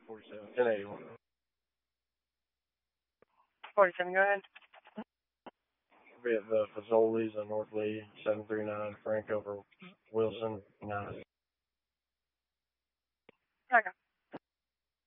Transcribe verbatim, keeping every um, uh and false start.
forty-seven, ten eighty-one. forty-seven, go ahead. Be at the Fazoli's on North Lee, seven three nine Frank over Wilson, nine.